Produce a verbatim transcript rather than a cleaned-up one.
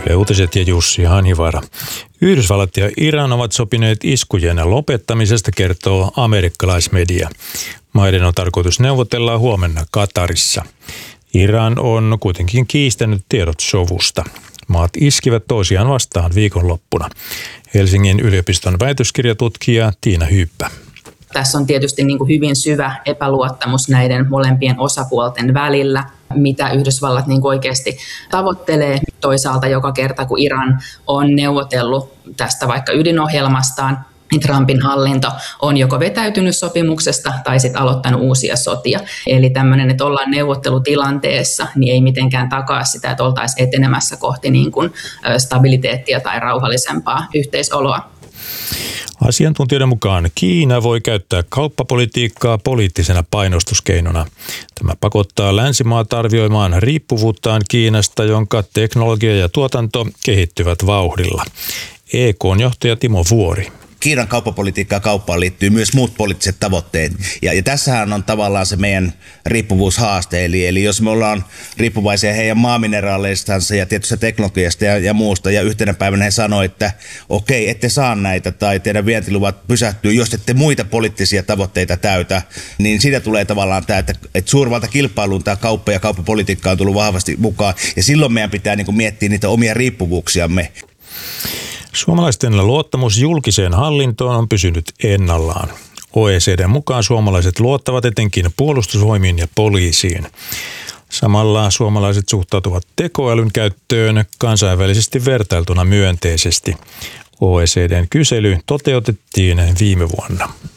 Yle Uutiset ja Jussi Hanhivaara. Yhdysvallat ja Iran ovat sopineet iskujen lopettamisesta, kertoo amerikkalaismedia. Maiden on tarkoitus neuvotella huomenna Katarissa. Iran on kuitenkin kiistänyt tiedot sovusta. Maat iskivät toisiaan vastaan viikonloppuna. Helsingin yliopiston väitöskirjatutkija Tiina Hyyppä. Tässä on tietysti niin kuin hyvin syvä epäluottamus näiden molempien osapuolten välillä, mitä Yhdysvallat niin kuin oikeasti tavoittelee. Toisaalta joka kerta, kun Iran on neuvotellut tästä vaikka ydinohjelmastaan, niin Trumpin hallinto on joko vetäytynyt sopimuksesta tai sitten aloittanut uusia sotia. Eli tämmöinen, että ollaan neuvottelutilanteessa, niin ei mitenkään takaa sitä, että oltaisiin etenemässä kohti niin kuin stabiliteettia tai rauhallisempaa yhteisoloa. Asiantuntijoiden mukaan Kiina voi käyttää kauppapolitiikkaa poliittisena painostuskeinona. Tämä pakottaa länsimaat arvioimaan riippuvuuttaan Kiinasta, jonka teknologia ja tuotanto kehittyvät vauhdilla. E K:n johtaja Timo Vuori. Kiinan kauppapolitiikkaan ja kauppaan liittyy myös muut poliittiset tavoitteet. Ja, ja tässähän on tavallaan se meidän riippuvuushaaste. Eli, eli jos me ollaan riippuvaisia heidän maamineraaleista ja tietystä teknologiasta ja, ja muusta, ja yhtenä päivänä he sanoo, että okei, ette saa näitä tai teidän vientiluvat pysähtyy, jos ette muita poliittisia tavoitteita täytä, niin siitä tulee tavallaan tämä, että, että suurvalta kilpailuun tämä kauppa ja kauppapolitiikka on tullut vahvasti mukaan. Ja silloin meidän pitää niin kuin miettiä niitä omia riippuvuuksiamme. Suomalaisten luottamus julkiseen hallintoon on pysynyt ennallaan. O E C D:n mukaan suomalaiset luottavat etenkin puolustusvoimiin ja poliisiin. Samalla suomalaiset suhtautuvat tekoälyn käyttöön kansainvälisesti vertailtuna myönteisesti. O E C D:n kysely toteutettiin viime vuonna.